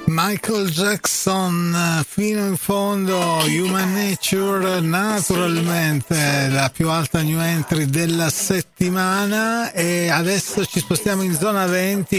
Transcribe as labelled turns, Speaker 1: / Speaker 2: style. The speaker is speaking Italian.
Speaker 1: Michael Jackson fino in fondo, Human Nature, naturalmente la più alta new entry della settimana. E adesso ci spostiamo in zona 20